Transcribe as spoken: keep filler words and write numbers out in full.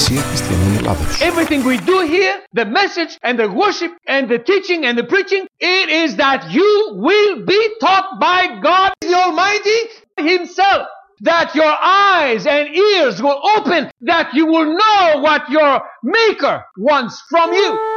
Εκκλησία Χριστιανών Ελλάδος. Everything we do here, the message and the worship and the teaching and the preaching, it is that you will be taught by God the Almighty Himself. That your eyes and ears will open, that you will know what your Maker wants from you.